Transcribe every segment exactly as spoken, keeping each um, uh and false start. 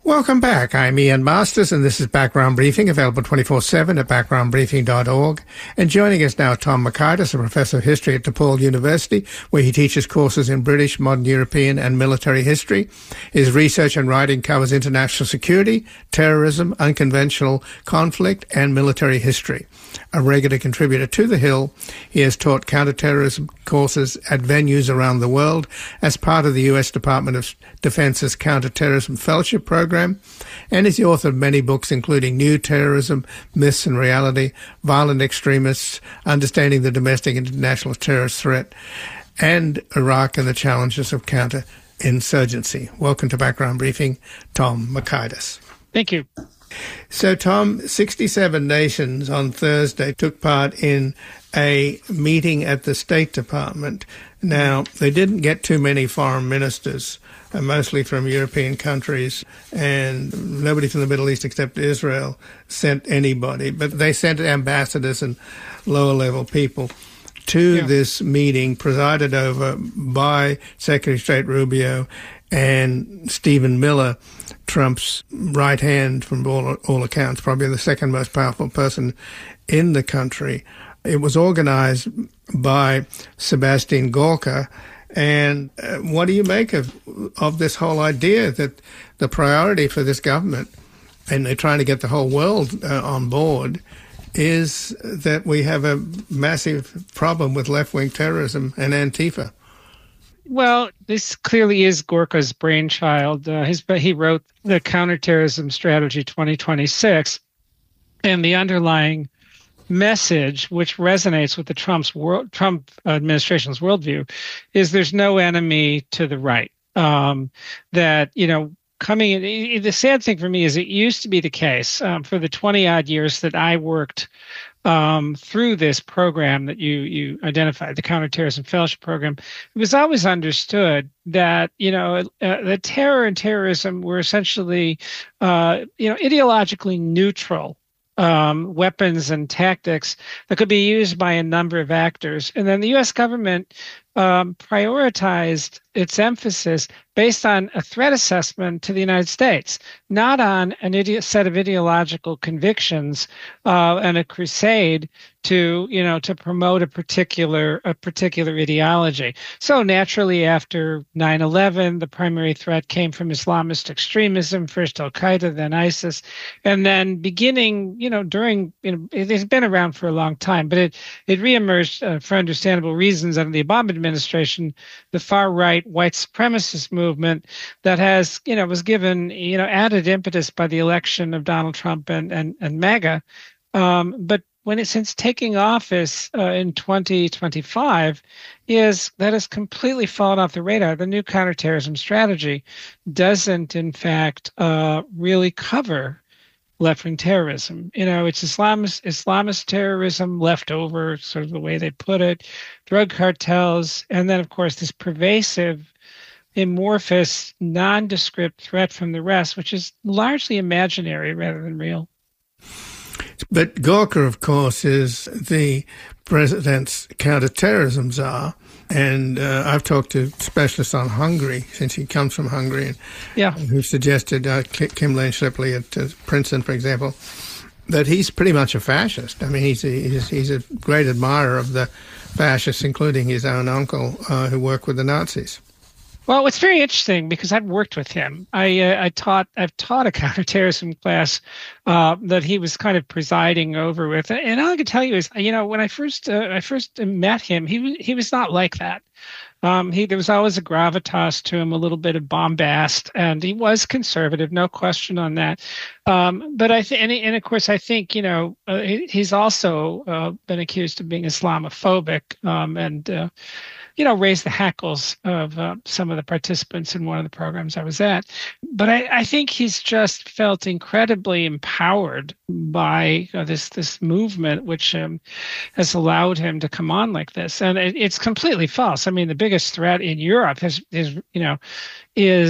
Welcome back. I'm Ian Masters, and this is Background Briefing, available twenty-four seven at background briefing dot org. And joining us now, Tom Makaitis, a professor of history at DePaul University, where he teaches courses in British, modern European, and military history. His research and writing covers international security, terrorism, unconventional conflict, and military history. A regular contributor to The Hill, he has taught counterterrorism courses at venues around the world as part of the U S Department of Defense's Counterterrorism Fellowship Program, and is the author of many books, including New Terrorism, Myths and Reality, Violent Extremists, Understanding the Domestic and International Terrorist Threat, and Iraq and the Challenges of Counterinsurgency. Welcome to Background Briefing, Tom Makaitis. Thank you. So, Tom, sixty-seven nations on Thursday took part in a meeting at the State Department. Now, they didn't get too many foreign ministers, uh, mostly from European countries, and nobody from the Middle East except Israel sent anybody. But they sent ambassadors and lower-level people to yeah. this meeting presided over by Secretary of State Rubio and Stephen Miller, Trump's right hand from all, all accounts, probably the second most powerful person in the country. It was organized by Sebastian Gorka. And uh, what do you make of of this whole idea that the priority for this government, and they're trying to get the whole world uh, on board, is that we have a massive problem with left-wing terrorism and Antifa? Well, this clearly is Gorka's brainchild. Uh, his, he wrote the Counterterrorism Strategy twenty twenty-six, and the underlying message, which resonates with the Trump's world, Trump administration's worldview, is there's no enemy to the right. Um, that, you know, coming in, the sad thing for me is it used to be the case um, for the twenty odd years that I worked um, through this program that you you identified, the Counterterrorism Fellowship Program. It was always understood that, you know, uh, the terror and terrorism were essentially, uh, you know, ideologically neutral um, weapons and tactics that could be used by a number of actors. And then the U S government um, prioritized its emphasis based on a threat assessment to the United States, not on an ide- set of ideological convictions uh, and a crusade to, you know, to promote a particular a particular ideology. So naturally, after nine eleven, the primary threat came from Islamist extremism, first Al Qaeda, then ISIS, and then beginning, you know, during, you know, it, it's been around for a long time, but it it reemerged uh, for understandable reasons under the Obama administration, the far right white supremacist movement that has, you know, was given, you know, added impetus by the election of Donald Trump and and, and MAGA. Um, but when it, since taking office uh, in twenty twenty-five, is that has completely fallen off the radar. The new counterterrorism strategy doesn't, in fact, uh, really cover left-wing terrorism. You know, it's Islamist, Islamist terrorism left over, sort of the way they put it, drug cartels, and then, of course, this pervasive, amorphous, nondescript threat from the rest, which is largely imaginary rather than real. But Gorka, of course, is the president's counterterrorism czar. And uh, I've talked to specialists on Hungary, since he comes from Hungary, and yeah. who've suggested, uh, Kim Lane Shipley at uh, Princeton, for example, that he's pretty much a fascist. I mean, he's a, he's, he's a great admirer of the fascists, including his own uncle, uh, who worked with the Nazis. Well, it's very interesting because I've worked with him. I uh, I taught I've taught a counterterrorism class uh, that he was kind of presiding over with, and all I can tell you is, you know, when I first uh, I first met him, he he was not like that. Um, he there was always a gravitas to him, a little bit of bombast, and he was conservative, no question on that. Um, but I think, and, and of course, I think, you know, uh, he, he's also uh, been accused of being Islamophobic, um, and. Uh, you know, raised the hackles of uh, some of the participants in one of the programs I was at. But I, I think he's just felt incredibly empowered by uh, this this movement, which um, has allowed him to come on like this. And it, it's completely false. I mean, the biggest threat in Europe is, is you know, is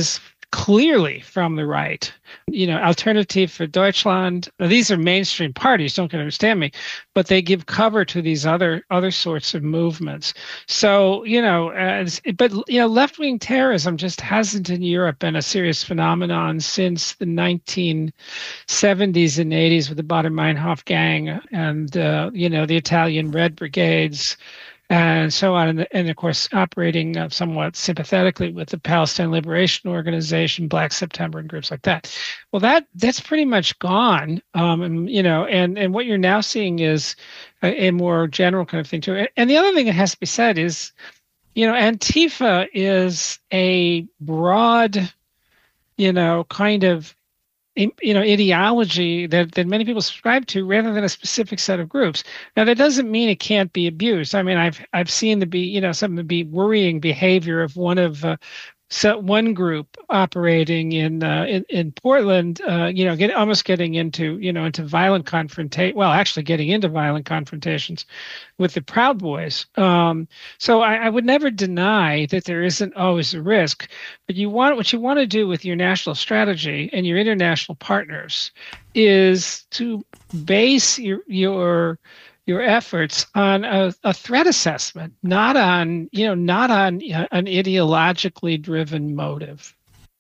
clearly from the right. You know, Alternative for Deutschland, these are mainstream parties, don't understand me, but they give cover to these other other sorts of movements. So, you know, as, but, you know, left-wing terrorism just hasn't in Europe been a serious phenomenon since the nineteen seventies and eighties with the Baader-Meinhof gang and, uh, you know, the Italian Red Brigades, and so on, and, and of course operating uh, somewhat sympathetically with the Palestine Liberation Organization, Black September, and groups like that. Well, that that's pretty much gone, um, and you know, and and what you're now seeing is a, a more general kind of thing too. And the other thing that has to be said is, you know, Antifa is a broad, you know, kind of you know, ideology that, that many people subscribe to rather than a specific set of groups. Now, that doesn't mean it can't be abused. I mean, I've I've seen the be, you know, some of the worrying behavior of one of uh, so one group operating in uh, in, in Portland, uh, you know, get almost getting into, you know, into violent confrontation. Well, actually getting into violent confrontations with the Proud Boys. Um, so I, I would never deny that there isn't always a risk, but you want what you want to do with your national strategy and your international partners is to base your your your efforts on a, a threat assessment, not on, you know, not on uh, an ideologically driven motive.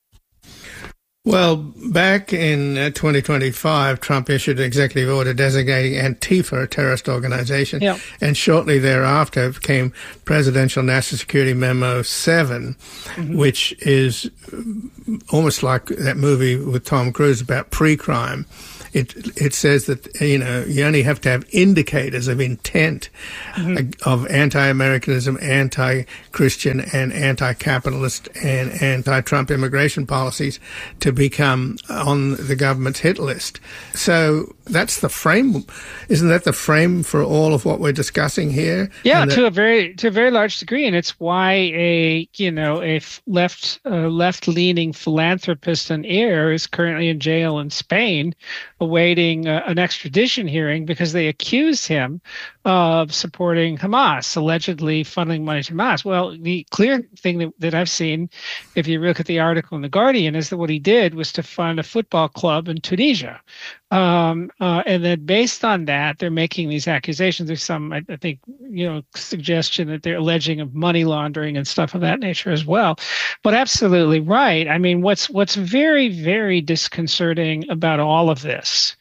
Well, back in uh, twenty twenty-five, Trump issued an executive order designating Antifa a terrorist organization. Yeah. And shortly thereafter came Presidential National Security Memo seven, mm-hmm. which is almost like that movie with Tom Cruise about pre-crime. It it says that, you know, you only have to have indicators of intent, mm-hmm. of anti-Americanism, anti-Christian, and anti-capitalist and anti-Trump immigration policies to become on the government's hit list. So that's the frame. Isn't that the frame for all of what we're discussing here? Yeah, that- to a very to a very large degree, and it's why a you know a left uh, left-leaning philanthropist and heir is currently in jail in Spain, awaiting uh, an extradition hearing because they accuse him of supporting Hamas, allegedly funneling money to Hamas. Well, the clear thing that, that I've seen, if you look at the article in The Guardian, is that what he did was to fund a football club in Tunisia. Um, uh, and then based on that, they're making these accusations. There's some, I, I think, you know, suggestion that they're alleging of money laundering and stuff of that nature as well. But absolutely right. I mean, what's what's very, very disconcerting about all of this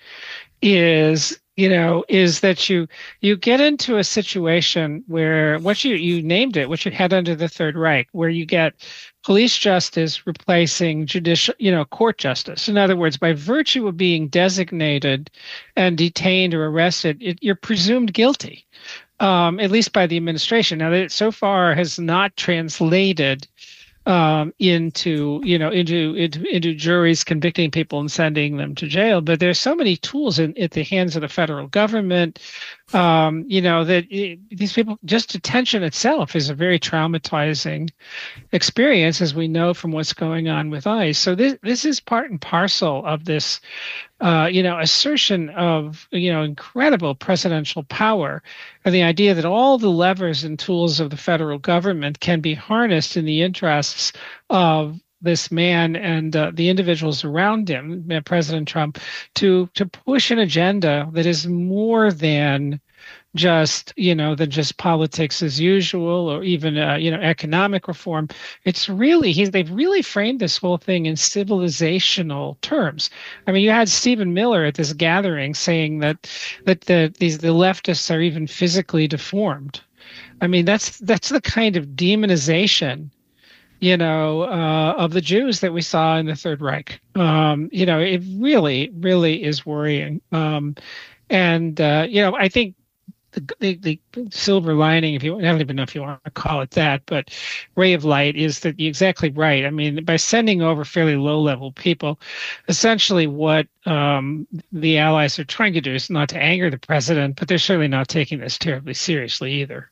is, you know, is that you you get into a situation where what you you named it, what you had under the Third Reich, where you get police justice replacing judicial, you know, court justice. In other words, by virtue of being designated and detained or arrested, it, you're presumed guilty, um, at least by the administration. Now, that so far has not translated Um, into you know into, into into juries convicting people and sending them to jail, but there's so many tools in at the hands of the federal government, um, you know that it, these people, just detention itself is a very traumatizing experience, as we know from what's going on with ICE. So this this is part and parcel of this, uh, you know, assertion of you know incredible presidential power, and the idea that all the levers and tools of the federal government can be harnessed in the interests of this man and uh, the individuals around him, President Trump, to to push an agenda that is more than just, you know, than just politics as usual, or even, uh, you know, economic reform. It's really, he's, they've really framed this whole thing in civilizational terms. I mean, you had Stephen Miller at this gathering saying that, that the, these, the leftists are even physically deformed. I mean, that's, that's the kind of demonization, you know, uh, of the Jews that we saw in the Third Reich. Um, you know, it really, really is worrying. Um, and, uh, you know, I think, The, the, the silver lining, if you, I don't even know if you want to call it that, but ray of light is that you're exactly right. I mean, by sending over fairly low-level people, essentially what um, the allies are trying to do is not to anger the president, but they're certainly not taking this terribly seriously either.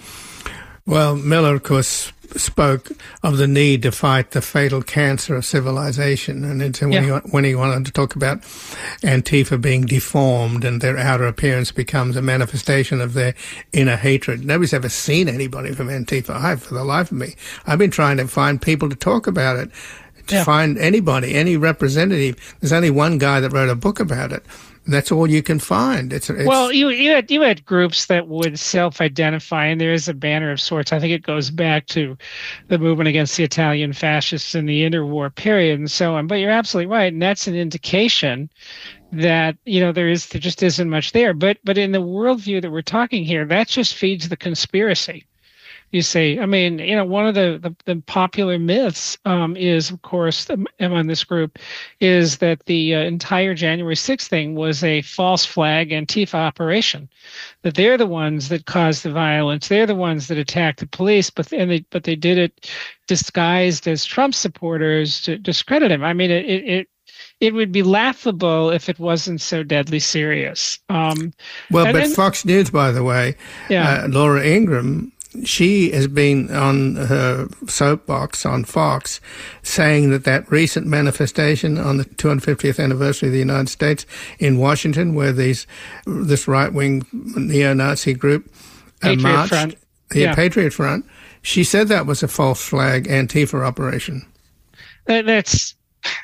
Well, Miller, of course, spoke of the need to fight the fatal cancer of civilization. And it's when, yeah. he, when he wanted to talk about Antifa being deformed and their outer appearance becomes a manifestation of their inner hatred. Nobody's ever seen anybody from Antifa. I, for the life of me, I've been trying to find people to talk about it. to yeah. find anybody, any representative. There's only one guy that wrote a book about it. That's all you can find. It's, it's well, you you had you had groups that would self-identify, and there is a banner of sorts. I think it goes back to the movement against the Italian fascists in the interwar period and so on. But you're absolutely right, and that's an indication that you know there is there just isn't much there. But but in the worldview that we're talking here, that just feeds the conspiracy. You see, I mean, you know, one of the, the, the popular myths um, is, of course, among this group, is that the uh, entire January sixth thing was a false flag Antifa operation. That they're the ones that caused the violence. They're the ones that attacked the police, but and they but they did it disguised as Trump supporters to discredit him. I mean, it it. It would be laughable if it wasn't so deadly serious. Um, well, but then, Fox News, by the way, yeah. uh, Laura Ingraham, she has been on her soapbox on Fox saying that that recent manifestation on the two hundred fiftieth anniversary of the United States in Washington, where these this right-wing neo-Nazi group uh, Patriot marched, Front. the Yeah. Patriot Front, she said that was a false flag Antifa operation. That, that's...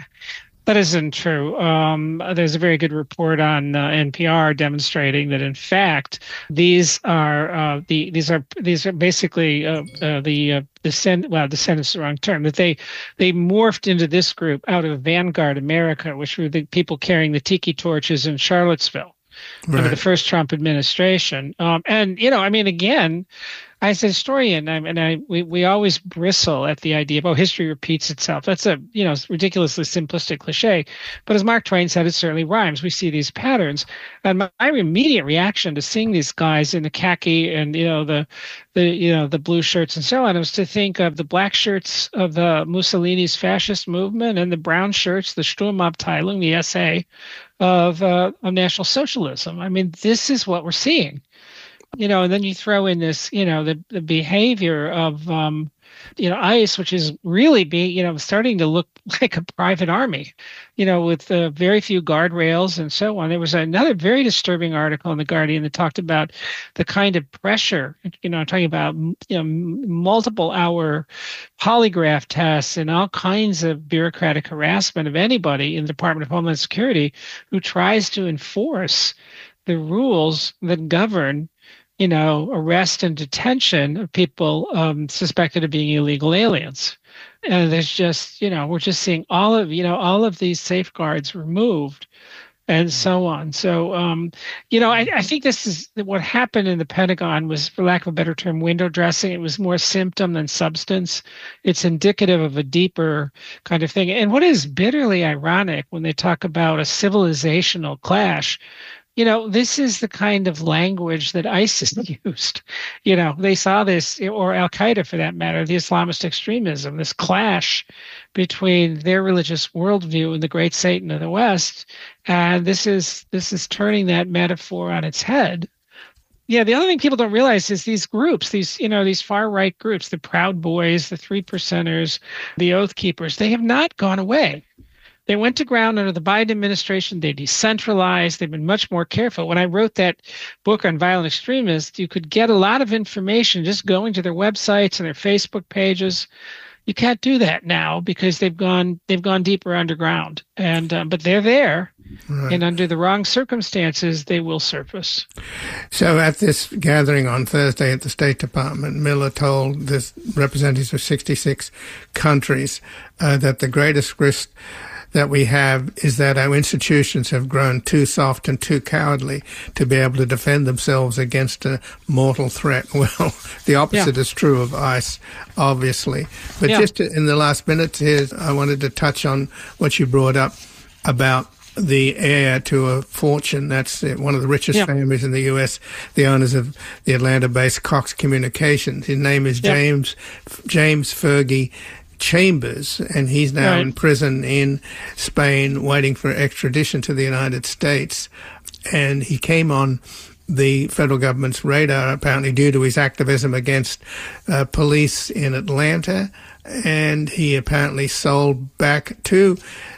That isn't true. Um, there's a very good report on uh, N P R demonstrating that, in fact, these are uh, the these are these are basically uh, uh, the uh, descend. Well, descendants is the wrong term. That they they morphed into this group out of Vanguard America, which were the people carrying the tiki torches in Charlottesville Right. under the first Trump administration. Um, and you know, I mean, again. As a historian, I, and I, we, we always bristle at the idea of, oh, history repeats itself. That's a, you know, ridiculously simplistic cliche. But as Mark Twain said, it certainly rhymes. We see these patterns. And my, my immediate reaction to seeing these guys in the khaki and, you know, the, the, you know, the blue shirts and so on was to think of the black shirts of the Mussolini's fascist movement and the brown shirts, the Sturmabteilung, the S A of, uh, of National Socialism. I mean, this is what we're seeing. You know, and then you throw in this, you know, the, the behavior of, um, you know, ICE, which is really be, you know, starting to look like a private army, you know, with uh, very few guardrails and so on. There was another very disturbing article in The Guardian that talked about the kind of pressure, you know, talking about, you know, multiple hour polygraph tests and all kinds of bureaucratic harassment of anybody in the Department of Homeland Security who tries to enforce the rules that govern you know, arrest and detention of people um, suspected of being illegal aliens. And there's just, you know, we're just seeing all of, you know, all of these safeguards removed and so on. So, um, you know, I, I think this is what happened in the Pentagon was, for lack of a better term, window dressing. It was more symptom than substance. It's indicative of a deeper kind of thing. And what is bitterly ironic when they talk about a civilizational clash, you know, this is the kind of language that ISIS used. You know, they saw this, or Al-Qaeda for that matter, the Islamist extremism, this clash between their religious worldview and the great Satan of the West. And this is this is turning that metaphor on its head. Yeah, the other thing people don't realize is these groups, these, you know, these far-right groups, the Proud Boys, the Three Percenters, the Oath Keepers, they have not gone away. They went to ground under the Biden administration. They decentralized. They've been much more careful. When I wrote that book on violent extremists, you could get a lot of information just going to their websites and their Facebook pages. You can't do that now because they've gone they've gone deeper underground. And um, but they're there, right. And under the wrong circumstances, they will surface. So at this gathering on Thursday at the State Department, Miller told the representatives of sixty-six countries uh, that the greatest risk that we have is that our institutions have grown too soft and too cowardly to be able to defend themselves against a mortal threat. Well, the opposite yeah. is true of ICE, obviously. But yeah. just in the last minute here, I wanted to touch on what you brought up about the heir to a fortune. That's one of the richest yeah. families in the U S, the owners of the Atlanta-based Cox Communications. His name is yeah. James James Fergie Chambers, and he's now right. in prison in Spain waiting for extradition to the United States. And he came on the federal government's radar apparently due to his activism against uh, police in Atlanta, and he apparently sold back to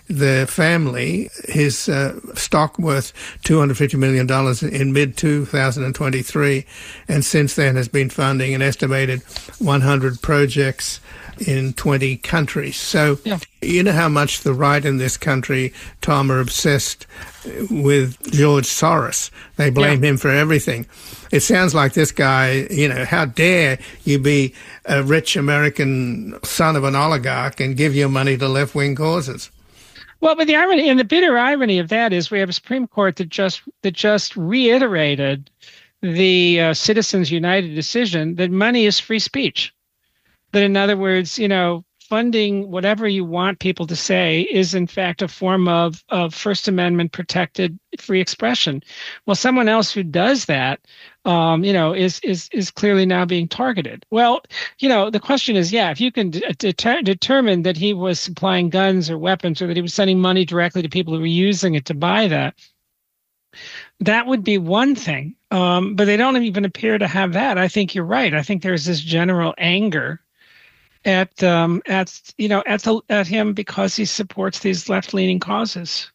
the family, his uh, stock worth two hundred fifty million dollars in mid two thousand twenty-three, and since then has been funding an estimated one hundred projects in twenty countries. So yeah. You know how much the right in this country, Tom, are obsessed with George Soros. They blame yeah. him for everything. It sounds like this guy, you know, how dare you be a rich American son of an oligarch and give your money to left-wing causes? Well, but the irony and the bitter irony of that is we have a Supreme Court that just that just reiterated the uh, Citizens United decision that money is free speech. That, in other words, you know, funding whatever you want people to say is, in fact, a form of, of First Amendment protected free expression. Well, someone else who does that, um, you know, is is is clearly now being targeted. Well, you know, the question is, yeah, if you can de- de- determine that he was supplying guns or weapons, or that he was sending money directly to people who were using it to buy that, that would be one thing. Um, but they don't even appear to have that. I think you're right. I think there's this general anger at um, at you know at the, at him because he supports these left-leaning causes.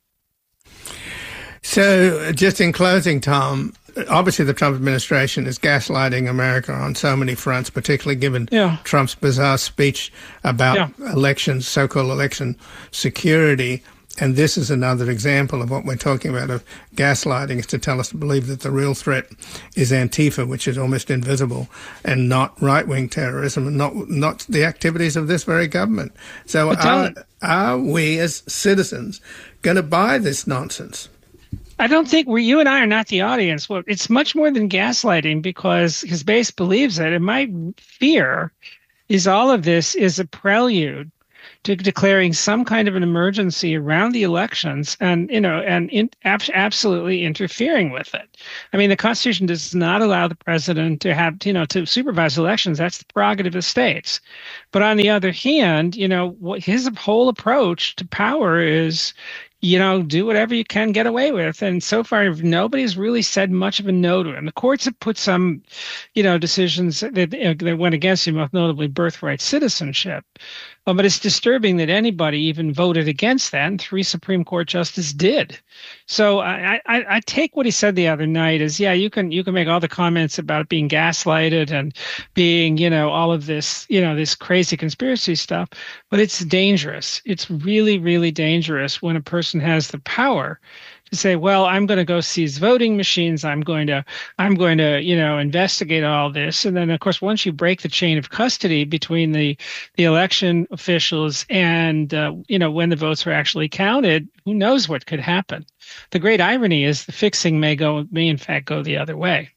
So, just in closing, Tom, obviously the Trump administration is gaslighting America on so many fronts, particularly given yeah. Trump's bizarre speech about yeah. elections, so-called election security. And this is another example of what we're talking about, of gaslighting, is to tell us to believe that the real threat is Antifa, which is almost invisible, and not right-wing terrorism, and not not the activities of this very government. So are, are we as citizens going to buy this nonsense? I don't think we, you and I are not the audience. Well, it's much more than gaslighting, because his base believes it. And my fear is all of this is a prelude to declaring some kind of an emergency around the elections, and you know, and in, ab- absolutely interfering with it. I mean, the Constitution does not allow the president to have, you know, to supervise elections. That's the prerogative of states. But on the other hand, you know, what his whole approach to power is, you know, do whatever you can get away with. And so far, nobody's really said much of a no to him. The courts have put some, you know, decisions that, that went against him, most notably birthright citizenship. Um, but it's disturbing that anybody even voted against that, and three Supreme Court justices did. So I, I, I take what he said the other night as, yeah, you can you can make all the comments about being gaslighted and being, you know, all of this, you know, this crazy conspiracy stuff, but it's dangerous. It's really, really dangerous when a person has the power to say, well, I'm going to go seize voting machines. I'm going to, I'm going to, you know, investigate all this. And then, of course, once you break the chain of custody between the, the election officials and, uh, you know, when the votes are actually counted, who knows what could happen? The great irony is the fixing may go, may in fact go the other way.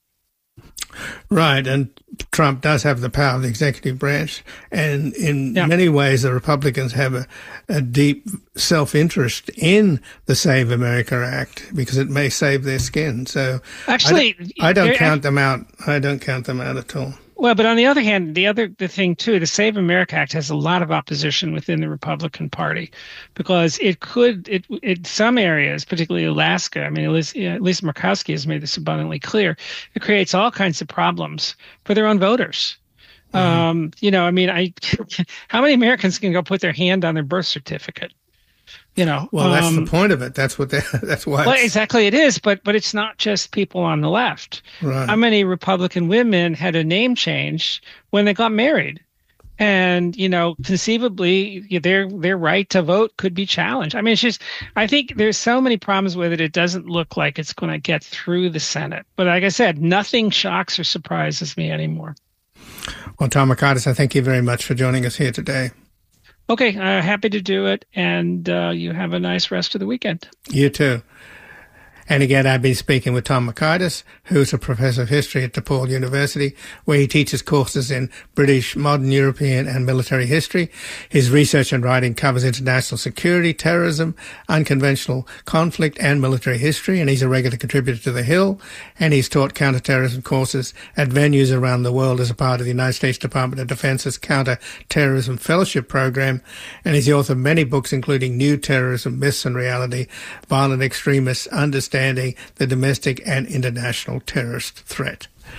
Right, and Trump does have the power of the executive branch, and in yeah. many ways the Republicans have a, a deep self-interest in the Save America Act because it may save their skin. So actually, I don't, I don't count them out. I don't count them out at all. Well, but on the other hand, the other the thing too, the Save America Act has a lot of opposition within the Republican Party, because it could, it in some areas, particularly Alaska. I mean, Lisa, Lisa Murkowski has made this abundantly clear. It creates all kinds of problems for their own voters. Mm-hmm. Um, you know, I mean, I how many Americans can go put their hand on their birth certificate? You know, well, that's um, the point of it. That's what they, that's why. Well, exactly, it is. But but it's not just people on the left. Right. How many Republican women had a name change when they got married? And, you know, conceivably, their their right to vote could be challenged. I mean, it's just, I think there's so many problems with it. It doesn't look like it's going to get through the Senate. But like I said, nothing shocks or surprises me anymore. Well, Tom Markaitis, I thank you very much for joining us here today. Okay, uh, happy to do it, and uh, you have a nice rest of the weekend. You too. And again, I've been speaking with Tom Markaitis, who's a professor of history at DePaul University, where he teaches courses in British, modern European and military history. His research and writing covers international security, terrorism, unconventional conflict and military history, and he's a regular contributor to The Hill, and he's taught counterterrorism courses at venues around the world as a part of the United States Department of Defense's Counter-Terrorism Fellowship Program, and he's the author of many books, including New Terrorism, Myths and Reality, Violent Extremists, Understanding the Domestic and International Terrorist Threat.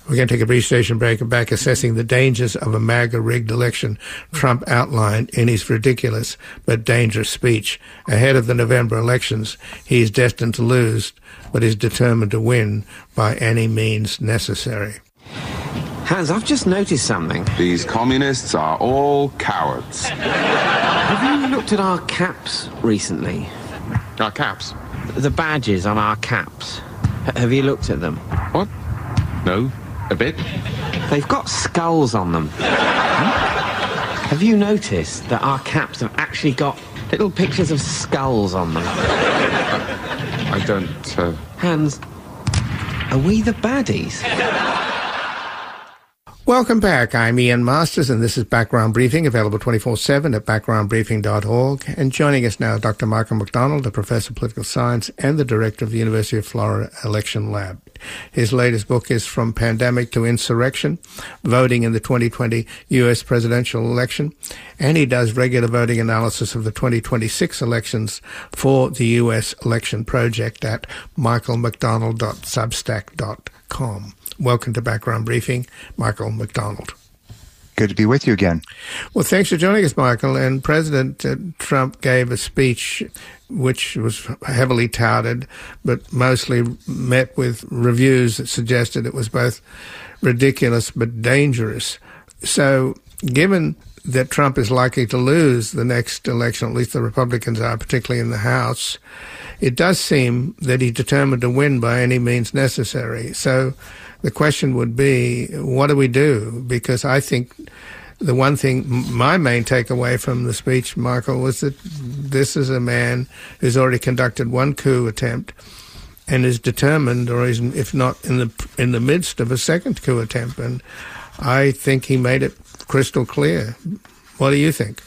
We're going to take a brief station break and back assessing the dangers of a MAGA-rigged election Trump outlined in his ridiculous but dangerous speech. Ahead of the November elections, he is destined to lose, but is determined to win by any means necessary. Hans, I've just noticed something. These communists are all cowards. Have you looked at our caps recently? Our caps? The badges on our caps. H- have you looked at them? What? No. A bit? They've got skulls on them. Hmm? Have you noticed that our caps have actually got little pictures of skulls on them? I don't, uh... Hans, are we the baddies? Welcome back. I'm Ian Masters, and this is Background Briefing, available twenty-four seven at background briefing dot org. And joining us now, Doctor Michael McDonald, a professor of political science and the director of the University of Florida Election Lab. His latest book is From Pandemic to Insurrection, Voting in the twenty twenty U S Presidential Election, and he does regular voting analysis of the twenty twenty-six elections for the U S Election Project at michael mcdonald dot substack dot com. Welcome to Background Briefing, Michael McDonald. Good to be with you again. Well, thanks for joining us, Michael. And President uh, Trump gave a speech which was heavily touted, but mostly met with reviews that suggested it was both ridiculous but dangerous. So given that Trump is likely to lose the next election, at least the Republicans are, particularly in the House, it does seem that he's determined to win by any means necessary. So the question would be, what do we do? Because I think the one thing, my main takeaway from the speech, Michael, was that this is a man who's already conducted one coup attempt and is determined, or is, if not in the in the midst of a second coup attempt. And I think he made it crystal clear. What do you think?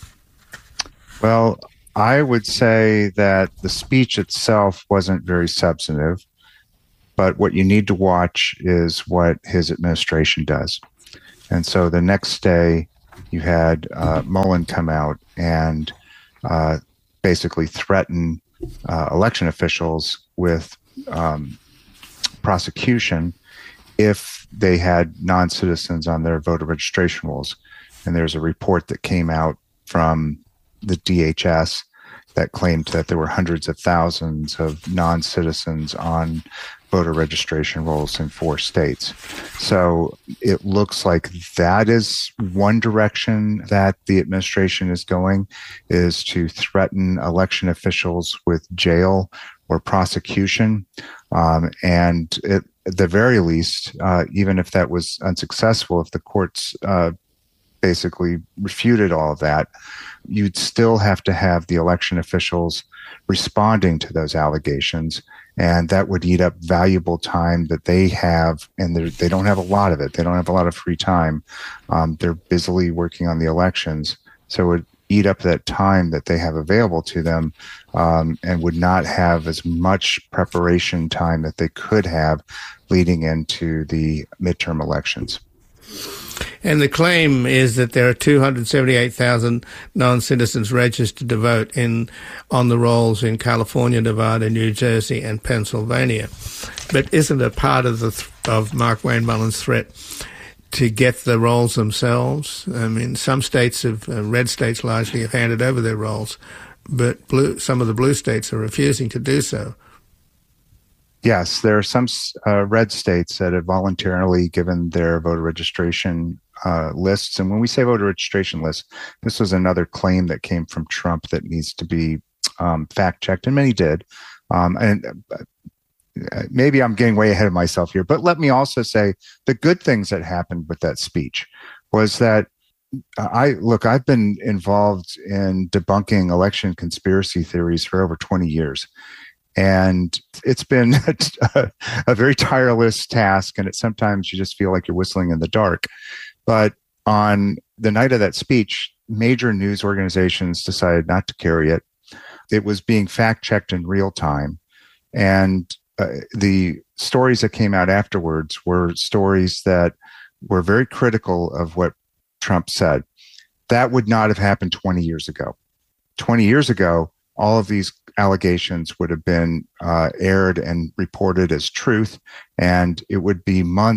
Well, I would say that the speech itself wasn't very substantive, but what you need to watch is what his administration does. And so the next day, you had uh, Mullen come out and uh, basically threaten uh, election officials with um, prosecution if they had non-citizens on their voter registration rolls. And there's a report that came out from the D H S that claimed that there were hundreds of thousands of non-citizens on voter registration rolls in four states. So it looks like that is one direction that the administration is going, is to threaten election officials with jail or prosecution. Um, and it, at the very least, uh, even if that was unsuccessful, if the courts uh, basically refuted all of that, you'd still have to have the election officials responding to those allegations. And that would eat up valuable time that they have, and they don't have a lot of it. They don't have a lot of free time. Um, they're busily working on the elections. So it would eat up that time that they have available to them, um, and would not have as much preparation time that they could have leading into the midterm elections. And the claim is that there are two hundred seventy-eight thousand non-citizens registered to vote in on the rolls in California, Nevada, New Jersey, and Pennsylvania. But isn't a part of the th- of Markwayne Mullen's threat to get the rolls themselves? I mean, some states have, uh, red states largely, have handed over their rolls, but blue, some of the blue states are refusing to do so. Yes, there are some uh, red states that have voluntarily given their voter registration uh, lists. And when we say voter registration lists, this was another claim that came from Trump that needs to be um, fact-checked, and many did. Um, and uh, maybe I'm getting way ahead of myself here, but let me also say the good things that happened with that speech was that I look, I've been involved in debunking election conspiracy theories for over twenty years. And it's been a, a very tireless task, and it sometimes you just feel like you're whistling in the dark. But on the night of that speech, major news organizations decided not to carry it. It was being fact-checked in real time. And uh, the stories that came out afterwards were stories that were very critical of what Trump said. That would not have happened twenty years ago. twenty years ago, all of these allegations would have been uh, aired and reported as truth, and it would be months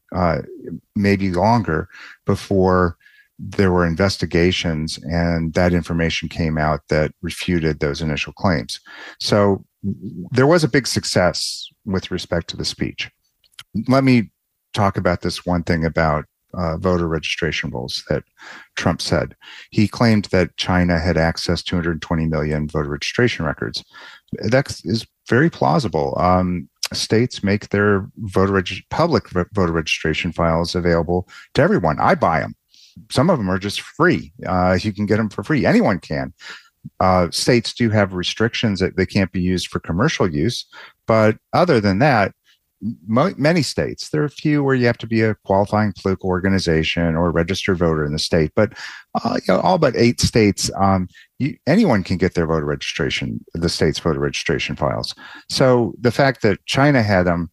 uh, maybe longer, before there were investigations and that information came out that refuted those initial claims. So there was a big success with respect to the speech. Let me talk about this one thing about uh, voter registration rolls that Trump said. He claimed that China had accessed two hundred twenty million voter registration records. That is very plausible. Um, states make their voter reg- public re- voter registration files available to everyone. I buy them. Some of them are just free. Uh, you can get them for free. Anyone can. Uh, states do have restrictions that they can't be used for commercial use. But other than that, mo- many states, there are a few where you have to be a qualifying political organization or a registered voter in the state. But uh, you know, all but eight states, um, you, anyone can get their voter registration, the state's voter registration files. So the fact that China had them,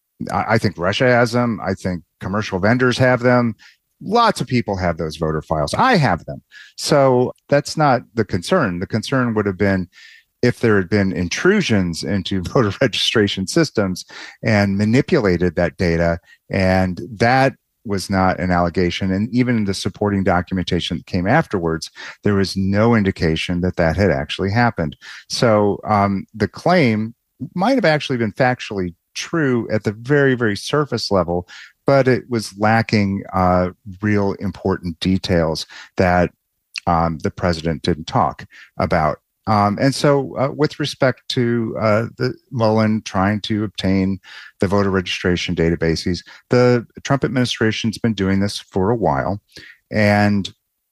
I, I think Russia has them. I think commercial vendors have them. Lots of people have those voter files. I have them. So that's not the concern. The concern would have been if there had been intrusions into voter registration systems and manipulated that data. And that was not an allegation. And even in the supporting documentation that came afterwards, there was no indication that that had actually happened. So um, the claim might have actually been factually true at the very, very surface level, but it was lacking uh, real important details that um, the president didn't talk about. Um, and so uh, with respect to uh, the Mullen trying to obtain the voter registration databases, the Trump administration's been doing this for a while, and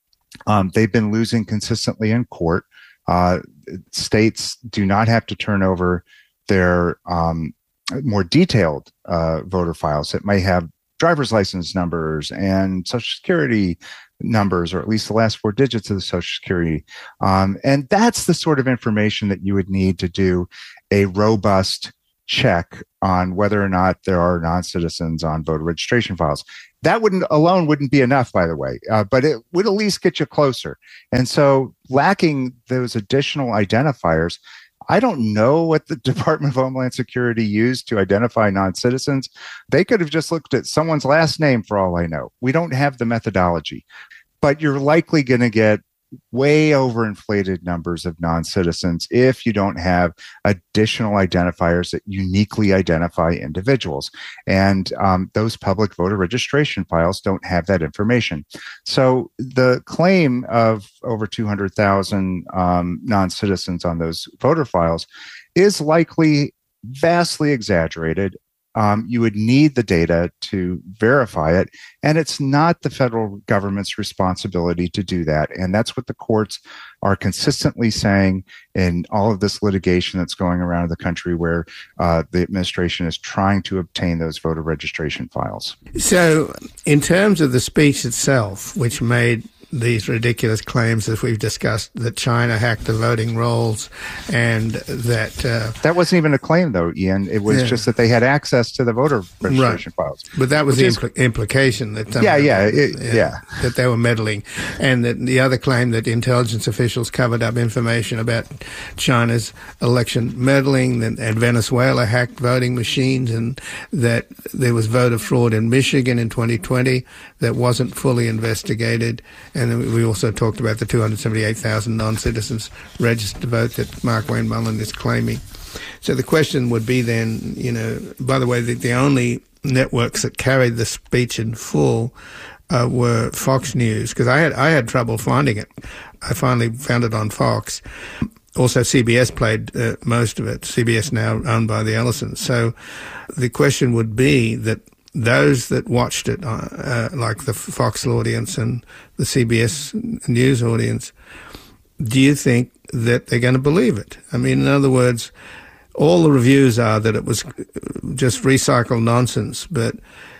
um, they've been losing consistently in court. Uh, states do not have to turn over their um, more detailed uh, voter files that may have driver's license numbers and Social Security numbers, or at least the last four digits of the Social Security. Um, and that's the sort of information that you would need to do a robust check on whether or not there are non-citizens on voter registration files. That wouldn't alone wouldn't be enough, by the way, uh, but it would at least get you closer. And so lacking those additional identifiers, I don't know what the Department of Homeland Security used to identify non-citizens. They could have just looked at someone's last name for all I know. We don't have the methodology, but you're likely going to get way overinflated numbers of non-citizens if you don't have additional identifiers that uniquely identify individuals. And um, those public voter registration files don't have that information. So the claim of over two hundred thousand um, non-citizens on those voter files is likely vastly exaggerated. Um, you would need the data to verify it, and it's not the federal government's responsibility to do that. And that's what the courts are consistently saying in all of this litigation that's going around the country where uh, the administration is trying to obtain those voter registration files. So in terms of the speech itself, which made these ridiculous claims, as we've discussed, that China hacked the voting rolls, and that uh, that wasn't even a claim, though, Ian. It was yeah. just that they had access to the voter registration right. files. But that was the is, impl- implication that um, yeah, yeah, it, yeah, yeah, that they were meddling, and that the other claim that intelligence officials covered up information about China's election meddling, and, and Venezuela hacked voting machines, and that there was voter fraud in Michigan in twenty twenty that wasn't fully investigated. And then we also talked about the two hundred seventy-eight thousand non-citizens registered to vote that Mark Wayne Mullen is claiming. So the question would be then, you know, by the way, the, the only networks that carried the speech in full uh, were Fox News, because I had I had trouble finding it. I finally found it on Fox. Also, C B S played uh, most of it. C B S now owned by the Ellisons. So the question would be that those that watched it, uh, uh, like the Fox audience and the C B S News audience, do you think that they're going to believe it? I mean, in other words, all the reviews are that it was just recycled nonsense, but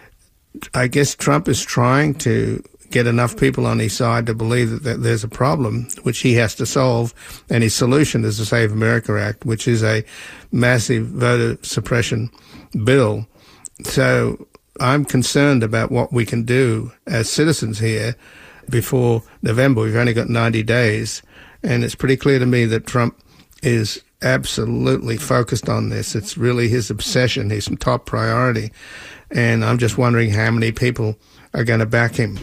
I guess Trump is trying to get enough people on his side to believe that, that there's a problem which he has to solve, and his solution is the Save America Act, which is a massive voter suppression bill. So I'm concerned about what we can do as citizens here before November. We've only got ninety days, and it's pretty clear to me that Trump is absolutely focused on this. It's really his obsession, his top priority. And I'm just wondering how many people are going to back him.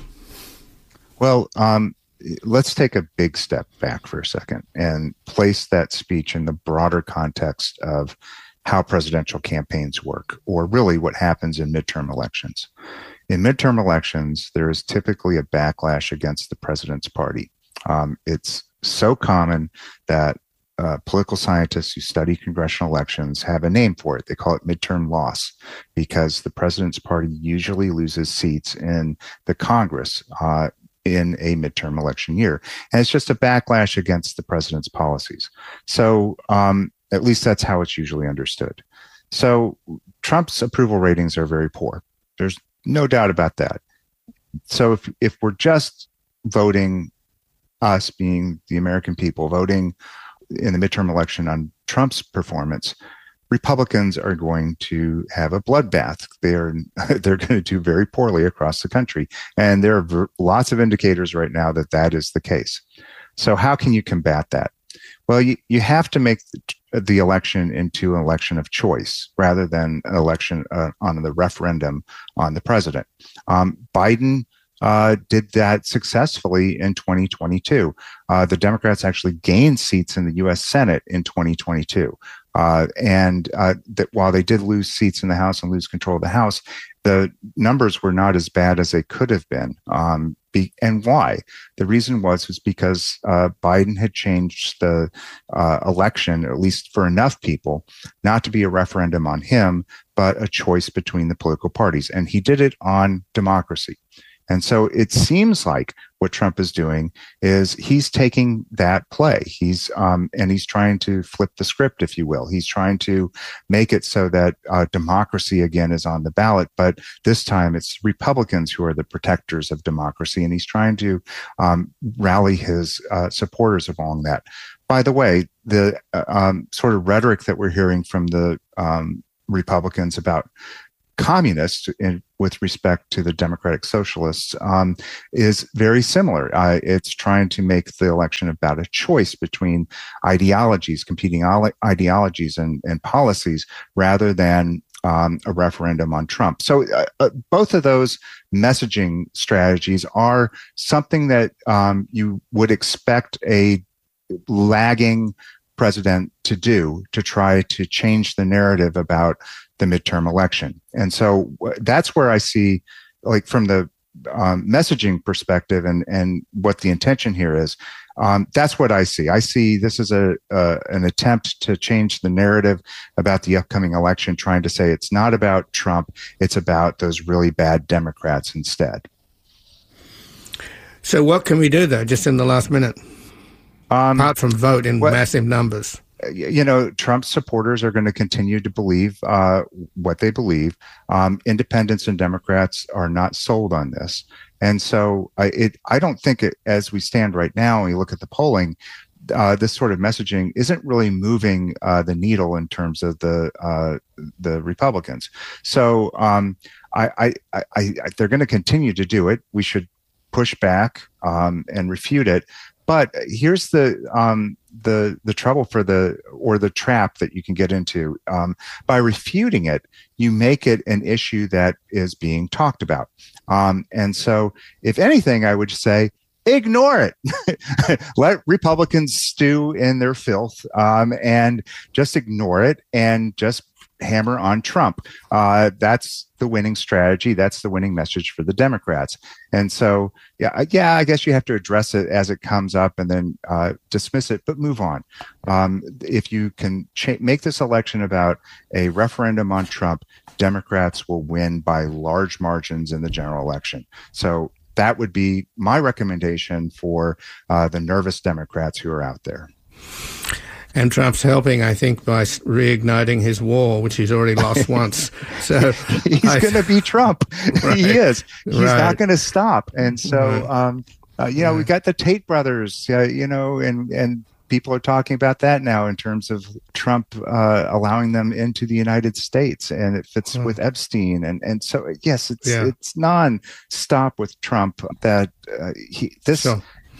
Well, um, let's take a big step back for a second and place that speech in the broader context of how presidential campaigns work, or really what happens in midterm elections. In midterm elections, there is typically a backlash against the president's party. Um, it's so common that uh, political scientists who study congressional elections have a name for it. They call it midterm loss, because the president's party usually loses seats in the Congress uh, in a midterm election year. And it's just a backlash against the president's policies. So um, at least that's how it's usually understood. So Trump's approval ratings are very poor. There's no doubt about that. So if if we're just voting, us being the American people, voting in the midterm election on Trump's performance, Republicans are going to have a bloodbath. They're they're going to do very poorly across the country. And there are v- lots of indicators right now that that is the case. So how can you combat that? Well, you, you have to make the, the election into an election of choice rather than an election uh, on the referendum on the president. Um, Biden uh, did that successfully in twenty twenty-two. Uh, the Democrats actually gained seats in the U S Senate in twenty twenty-two. Uh, and uh, that while they did lose seats in the House and lose control of the House, the numbers were not as bad as they could have been. Um, be, and why? The reason was was because uh, Biden had changed the uh, election, at least for enough people, not to be a referendum on him, but a choice between the political parties. And he did it on democracy. And so it seems like what Trump is doing is he's taking that play. He's um, and he's trying to flip the script, if you will. He's trying to make it so that uh, democracy again is on the ballot, but this time it's Republicans who are the protectors of democracy, and he's trying to um, rally his uh, supporters along that. By the way, the uh, um, sort of rhetoric that we're hearing from the um, Republicans about communists in, with respect to the Democratic Socialists um, is very similar. Uh, it's trying to make the election about a choice between ideologies, competing ideologies and, and policies, rather than um, a referendum on Trump. So uh, uh, both of those messaging strategies are something that um, you would expect a lagging president to do to try to change the narrative about the midterm election. And so that's where I see, like from the um, messaging perspective and, and what the intention here is, um, that's what I see. I see this as a uh, an attempt to change the narrative about the upcoming election, trying to say it's not about Trump, it's about those really bad Democrats instead. So what can we do, though, just in the last minute, um, apart from vote in what, massive numbers? You know, Trump's supporters are going to continue to believe uh, what they believe. Um, independents and Democrats are not sold on this. And so I, it, I don't think it, as we stand right now, when you look at the polling, uh, this sort of messaging isn't really moving uh, the needle in terms of the uh, the Republicans. So um, I, I, I, I, they're going to continue to do it. We should push back um, and refute it. But here's the um, the the trouble for the or the trap that you can get into. Um, by refuting it, you make it an issue that is being talked about. Um, and so, if anything, I would say ignore it. Let Republicans stew in their filth um, and just ignore it and just hammer on Trump. Uh, that's the winning strategy. That's the winning message for the Democrats. And so, yeah, yeah, I guess you have to address it as it comes up and then uh, dismiss it, but move on. Um, if you can cha- make this election about a referendum on Trump, Democrats will win by large margins in the general election. So that would be my recommendation for uh, the nervous Democrats who are out there. And Trump's helping, I think, by reigniting his war, which he's already lost once. So he's going to be Trump. Right. He is. He's right. not going to stop. And so, right. um, uh, you know, right. we got the Tate brothers, uh, you know, and and people are talking about that now in terms of Trump uh, allowing them into the United States, and it fits hmm. with Epstein. And and so, yes, it's yeah. it's non-stop with Trump. That uh, he this. So.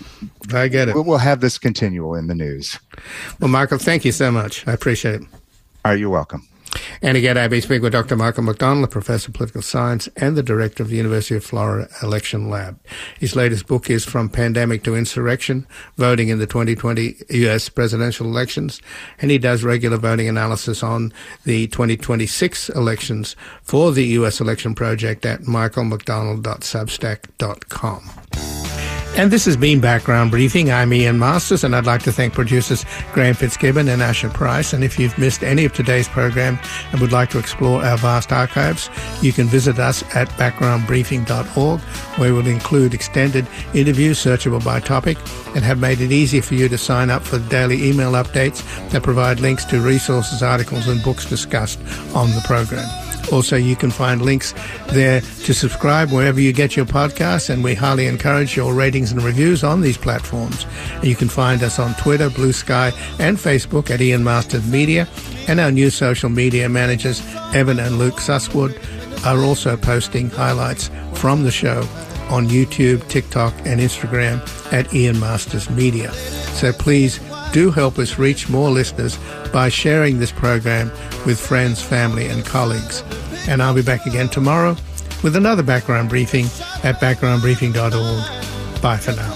I get it. We'll, we'll have this continual in the news. Well, Michael, thank you so much. I appreciate it. All right, you're welcome. And again, I've been speaking with Doctor Michael McDonald, a professor of political science and the director of the University of Florida Election Lab. His latest book is From Pandemic to Insurrection, Voting in the twenty twenty U S Presidential Elections. And he does regular voting analysis on the twenty twenty-six elections for the U S Election Project at michael mcdonald dot substack dot com. And this has been Background Briefing. I'm Ian Masters, and I'd like to thank producers Graham Fitzgibbon and Asher Price. And if you've missed any of today's program and would like to explore our vast archives, you can visit us at background briefing dot org, where we'll include extended interviews searchable by topic and have made it easy for you to sign up for daily email updates that provide links to resources, articles, and books discussed on the program. Also, you can find links there to subscribe wherever you get your podcasts, and we highly encourage your ratings and reviews on these platforms. And you can find us on Twitter, Blue Sky, and Facebook at Ian Masters Media, and our new social media managers, Evan and Luke Susswood, are also posting highlights from the show on YouTube, TikTok, and Instagram at Ian Masters Media. So please do help us reach more listeners by sharing this program with friends, family, and colleagues. And I'll be back again tomorrow with another Background Briefing at background briefing dot org. Bye for now.